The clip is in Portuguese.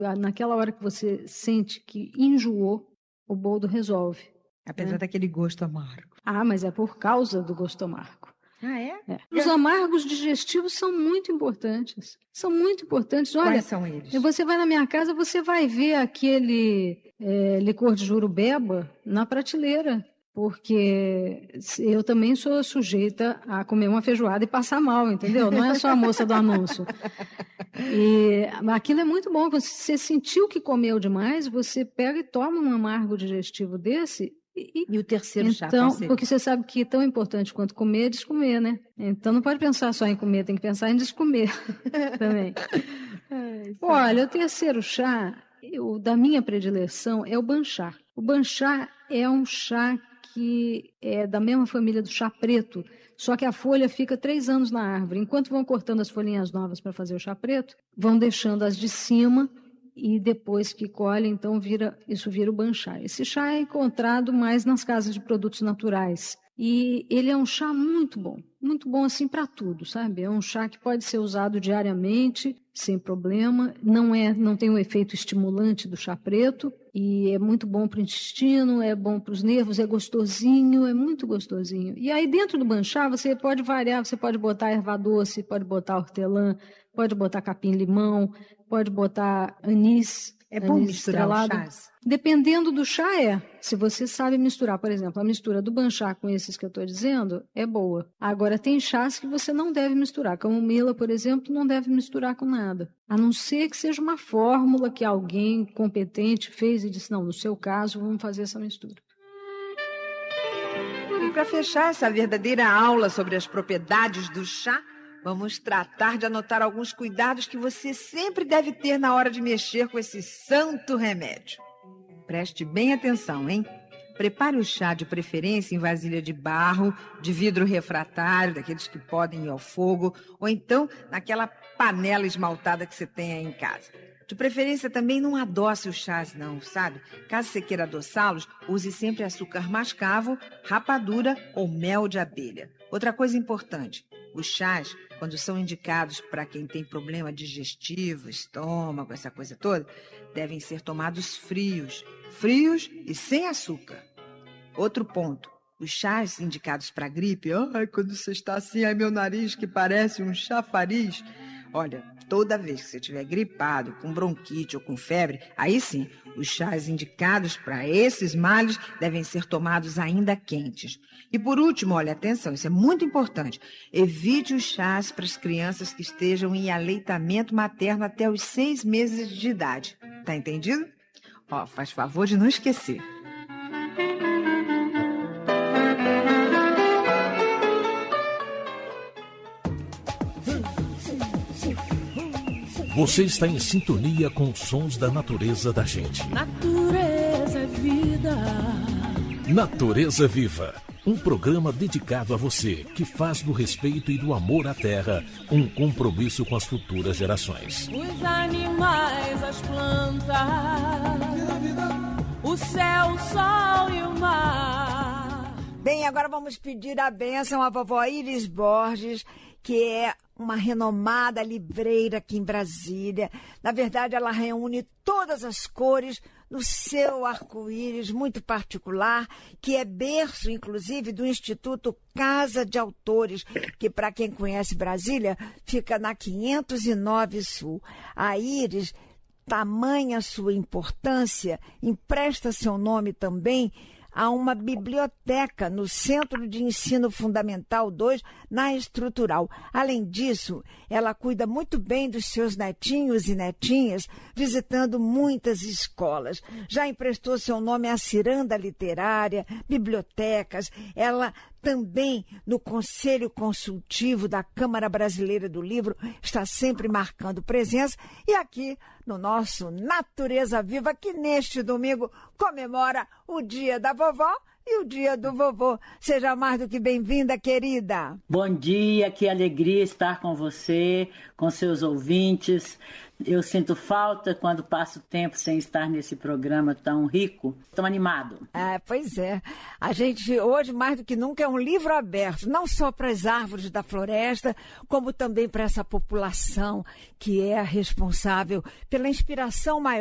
naquela hora que você sente que enjoou, o boldo resolve. Apesar daquele gosto amargo. Mas é por causa do gosto amargo. É? Os amargos digestivos são muito importantes. São muito importantes. Olha, quais são eles? Você vai na minha casa, você vai ver aquele licor de jurubeba na prateleira. Porque eu também sou sujeita a comer uma feijoada e passar mal, entendeu? Não é só a moça do anúncio. E aquilo é muito bom. Você sentiu que comeu demais, você pega e toma um amargo digestivo desse. E o terceiro chá? Então, porque você sabe que tão importante quanto comer é descomer, né? Então não pode pensar só em comer, tem que pensar em descomer também. Olha, o terceiro chá, da minha predileção, é o banchá. O banchá é um chá que é da mesma família do chá preto, só que a folha fica 3 anos na árvore. Enquanto vão cortando as folhinhas novas para fazer o chá preto, vão deixando as de cima e depois que colhem, então isso vira o banchá. Esse chá é encontrado mais nas casas de produtos naturais. E ele é um chá muito bom assim para tudo, sabe? É um chá que pode ser usado diariamente, sem problema, não tem o efeito estimulante do chá preto, e é muito bom para o intestino, é bom para os nervos, é gostosinho, é muito gostosinho. E aí dentro do banchá você pode variar, você pode botar erva doce, pode botar hortelã, pode botar capim-limão, pode botar anis. É bom misturar os chás? Dependendo do chá se você sabe misturar, por exemplo, a mistura do banchá com esses que eu estou dizendo é boa. Agora tem chás que você não deve misturar, camomila, por exemplo, não deve misturar com nada. A não ser que seja uma fórmula que alguém competente fez e disse, não, no seu caso, vamos fazer essa mistura. E para fechar essa verdadeira aula sobre as propriedades do chá, vamos tratar de anotar alguns cuidados que você sempre deve ter na hora de mexer com esse santo remédio. Preste bem atenção, hein? Prepare o chá de preferência em vasilha de barro, de vidro refratário, daqueles que podem ir ao fogo, ou então naquela panela esmaltada que você tem aí em casa. De preferência também não adoce os chás não, sabe? Caso você queira adoçá-los, use sempre açúcar mascavo, rapadura ou mel de abelha. Outra coisa importante, os chás, quando são indicados para quem tem problema digestivo, estômago, essa coisa toda, devem ser tomados frios e sem açúcar. Outro ponto, os chás indicados para gripe, quando você está assim, meu nariz que parece um chafariz. Olha, toda vez que você estiver gripado, com bronquite ou com febre, aí sim, os chás indicados para esses males devem ser tomados ainda quentes. E por último, olha, atenção, isso é muito importante, evite os chás para as crianças que estejam em aleitamento materno até os 6 meses de idade. Tá entendido? Faz favor de não esquecer. Você está em sintonia com os sons da natureza da gente. Natureza é vida. Natureza Viva, um programa dedicado a você que faz do respeito e do amor à terra um compromisso com as futuras gerações. Os animais, as plantas, o céu, o sol e o mar. Bem, agora vamos pedir a bênção à vovó Iris Borges, que é uma renomada livreira aqui em Brasília. Na verdade, ela reúne todas as cores no seu arco-íris muito particular, que é berço, inclusive, do Instituto Casa de Autores, que, para quem conhece Brasília, fica na 509 Sul. A Iris, tamanha sua importância, empresta seu nome também a uma biblioteca no Centro de Ensino Fundamental 2, na Estrutural. Além disso, ela cuida muito bem dos seus netinhos e netinhas, visitando muitas escolas. Já emprestou seu nome à Ciranda Literária, bibliotecas. Ela também, no Conselho Consultivo da Câmara Brasileira do Livro, está sempre marcando presença. E aqui, no nosso Natureza Viva, que neste domingo comemora o Dia da Vovó, e o dia do vovô. Seja mais do que bem-vinda, querida. Bom dia, que alegria estar com você, com seus ouvintes. Eu sinto falta quando passo tempo sem estar nesse programa tão rico, tão animado. Pois é. A gente hoje, mais do que nunca, é um livro aberto, não só para as árvores da floresta, como também para essa população que é a responsável pela inspiração maior